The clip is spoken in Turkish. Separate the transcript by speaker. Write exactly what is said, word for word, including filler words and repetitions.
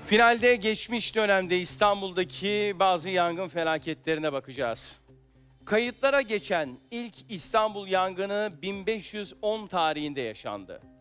Speaker 1: Finalde geçmiş dönemde İstanbul'daki bazı yangın felaketlerine bakacağız. Kayıtlara geçen ilk İstanbul yangını bin beş yüz on tarihinde yaşandı.